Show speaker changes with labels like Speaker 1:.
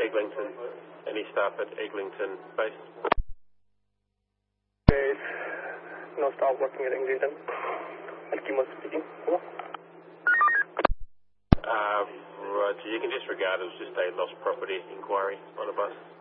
Speaker 1: Eglinton. Any staff at Eglinton base?
Speaker 2: There is no staff working at Eglinton. Alkimo speaking. Hello?
Speaker 1: Roger, you can disregard it. It was just a lost property inquiry on a bus.